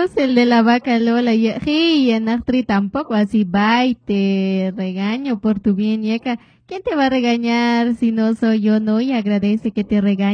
Carlos, el de la vaca Lola. Y Nastri tampoco, así, bye, te regaño por tu bien, yeca. ¿Quién te va a regañar si no soy yo, no? Y agradece que te regañe.